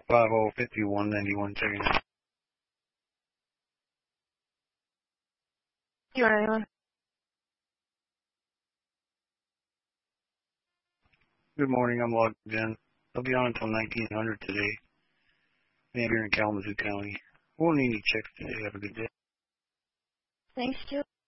505191 checking out. You want anyone? Good morning, I'm logged in. I'll be on until 1900 today. I'm here in Kalamazoo County. Won't need any checks today. Have a good day. Thanks, Joe.